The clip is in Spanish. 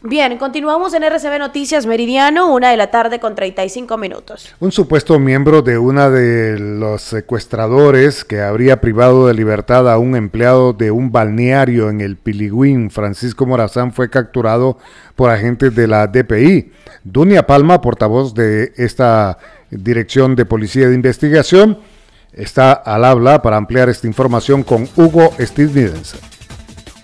Bien, continuamos en RCB Noticias Meridiano, 1:35 PM. Un supuesto miembro de una de los secuestradores que habría privado de libertad a un empleado de un balneario en el Piligüín, Francisco Morazán, fue capturado por agentes de la DPI. Dunia Palma, portavoz de esta Dirección de Policía de Investigación, está al habla para ampliar esta información con Hugo Stiglitz.